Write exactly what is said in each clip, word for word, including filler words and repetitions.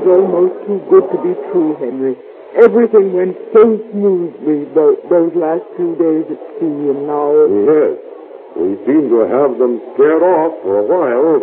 seems almost too good to be true, Henry. Everything went so smoothly those, those last few days at sea, and now... Yes. We seem to have them scared off for a while.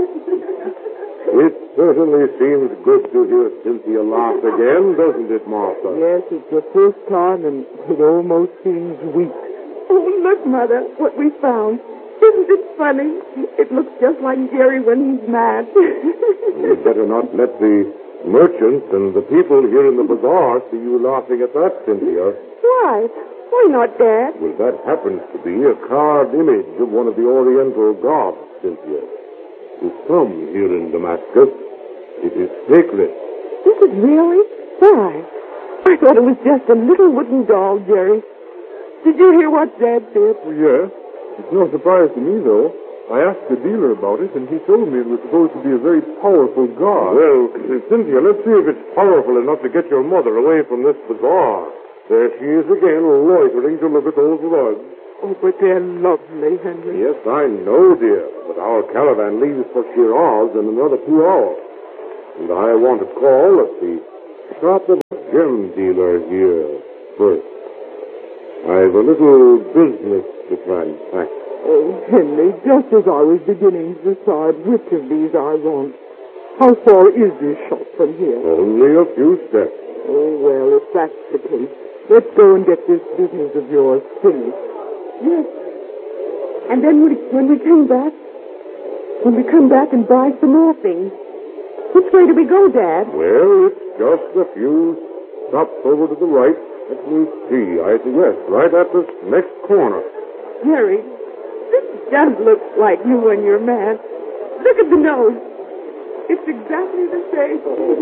It certainly seems good to hear Cynthia laugh again, doesn't it, Martha? Yes, it's the first time, and it almost seems weak. Oh, look, Mother, what we found. Isn't it funny? It looks just like Jerry when he's mad. You'd better not let the merchants and the people here in the bazaar see you laughing at that, Cynthia. Why? Why not, Dad? Well, that happens to be a carved image of one of the Oriental gods, Cynthia. To some here in Damascus, it is sacred. Is it really? Why? I thought it was just a little wooden doll, Jerry. Did you hear what Dad said? Well, yes. It's no surprise to me, though. I asked the dealer about it, and he told me it was supposed to be a very powerful god. Well, Cynthia, let's see if it's powerful enough to get your mother away from this bazaar. There she is again, loitering to look at those rugs. Oh, but they're lovely, Henry. Yes, I know, dear, but our caravan leaves for Shiraz in another two hours. And I want to call at the shop of a gem dealer here first. I've a little business to transact. Oh, Henry, just as I was beginning to decide which of these I want. How far is this shop from here? Only a few steps. Oh, well, if that's the case, let's go and get this business of yours finished. Yes. And then when, when we come back, when we come back and buy some more things, which way do we go, Dad? Well, it's just a few stops over to the right. Let me see. I see, yes, right at this next corner. Jerry, this does look like you when you're mad. Look at the nose. It's exactly the same.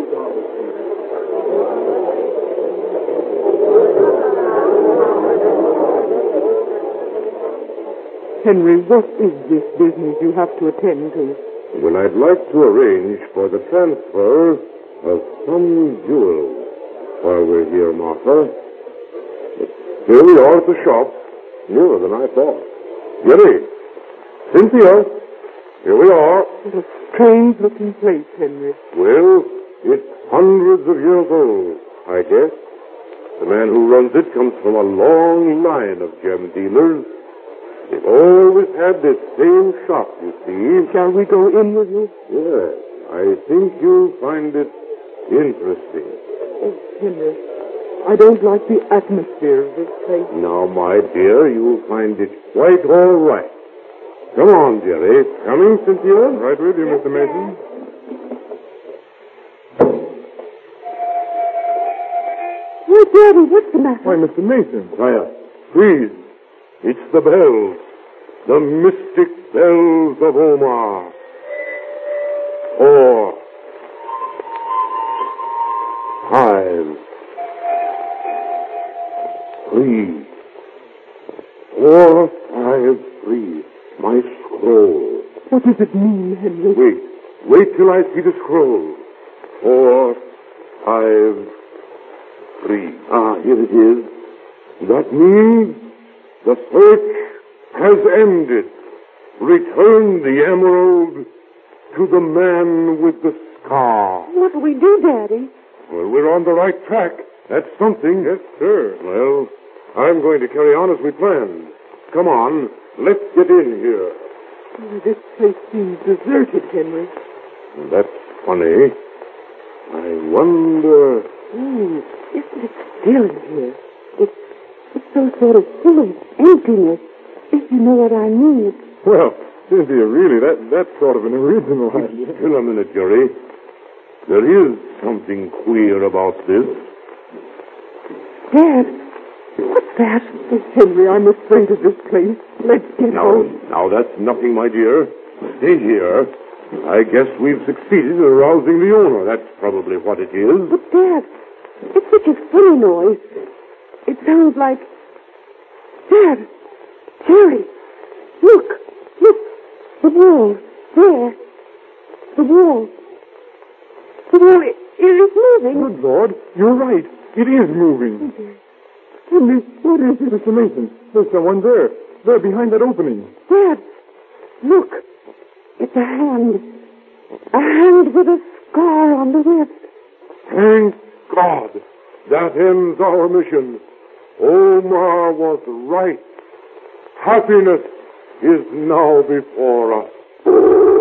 Henry, what is this business you have to attend to? Well, I'd like to arrange for the transfer of some jewels while we're here, Martha. But here we are at the shop, nearer than I thought. Jenny! Cynthia! Here we are. What a strange-looking place, Henry. Well, it's hundreds of years old, I guess. The man who runs it comes from a long line of gem dealers. They've always had this same shop, you see. Shall we go in with you? Yes, I think you'll find it interesting. Oh, Henry, I don't like the atmosphere of this place. Now, my dear, you'll find it quite all right. Come on, Jerry. Coming, Cynthia? Right with you, Mister Mason. Oh, Daddy, what's the matter? Why, Mister Mason. Quiet. Please. It's the bells. The mystic bells of Omar. Four. Five. Three. Four, five, three. My scroll. What does it mean, Henry? Wait. Wait till I see the scroll. Four, five, three. Ah, here it is. That means the search has ended. Return the emerald to the man with the scar. What do we do, Daddy? Well, we're on the right track. That's something. Yes, sir. Well, I'm going to carry on as we planned. Come on, let's get in here. Oh, this place seems deserted, Henry. That's funny. I wonder... Hmm, isn't it still in here? It's, it's so sort of full of emptiness, if you know what I mean. Well, Cynthia, really, that, that's sort of an original idea. Still a minute, Jerry. There is something queer about this. Dad, what's that? Oh, Henry, I'm afraid of this place. Let's get Now, out. now, that's nothing, my dear. Stay here. I guess we've succeeded in arousing the owner. That's probably what it is. But, Dad, it's such a funny noise. It sounds like... Dad, Jerry, look, look, the wall, there, the wall. The wall, it, it is moving. Good Lord, you're right. It is moving. Henry, what is it? Mister Mason, there's someone there. There, behind that opening. Dad, look, it's a hand. A hand with a scar on the wrist. Thank God. That ends our mission. Omar was right. Happiness is now before us.